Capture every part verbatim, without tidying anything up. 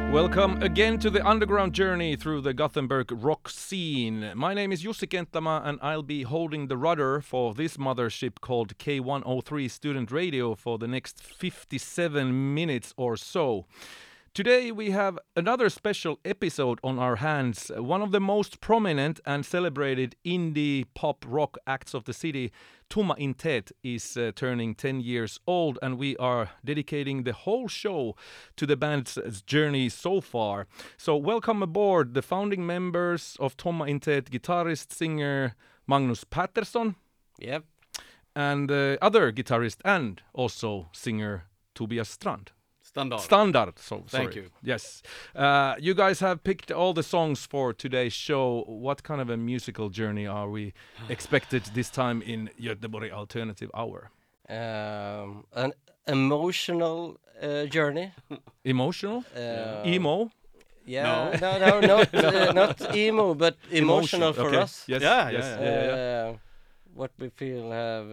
Welcome again to the underground journey through the Gothenburg rock scene. My name is Jussi Kenttämä and I'll be holding the rudder for this mothership called K one oh three Student Radio for the next fifty-seven minutes or so. Today we have another special episode on our hands. One of the most prominent and celebrated indie pop rock acts of the city, Tomma Intet, is uh, turning ten years old, and we are dedicating the whole show to the band's journey so far. So welcome aboard the founding members of Tomma Intet, guitarist, singer Magnus Patterson. Yep. And uh, other guitarist and also singer Tobias Strand. Standard. Standard, so sorry. Thank you. Yes. Uh, you guys have picked all the songs for today's show. What kind of a musical journey are we expected this time in Göteborg Alternative Hour? Um, an emotional uh, journey. Emotional? Uh, Emo? Yeah, no, no, no not, uh, not emo, but emotional Emotion, for okay. us. Yes, Yeah, yes, yeah, yeah, yeah, yeah. Uh, what we feel have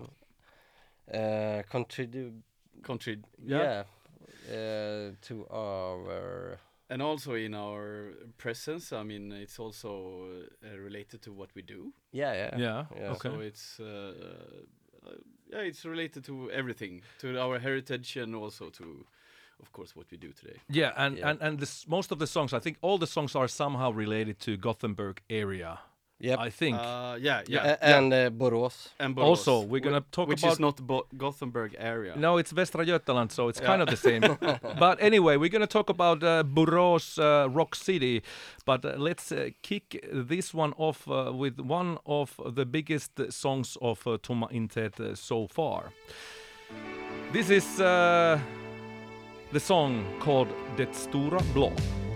uh, uh, contribute. Contri- Yeah. Yeah. Uh, to our and also in our presence, I mean, it's also uh, related to what we do. yeah yeah Yeah, yeah. okay. So it's uh, uh, yeah, it's related to everything, to our heritage, and also to, of course, what we do today. Yeah, and, Yeah. and, and this, most of the songs, I think all the songs are somehow related to Gothenburg area. Yep. I think. Uh, yeah, yeah. A- and uh, Borås. And Borås, Also, we're gonna whi- talk which about- is not Bo- Gothenburg area. No, it's Västra Götaland, so it's Yeah. kind of the same. But anyway, we're going to talk about uh, Borås uh, Rock City. But uh, let's uh, kick this one off uh, with one of the biggest songs of uh, Tomma Intet uh, so far. This is uh, the song called Det Stora Blå.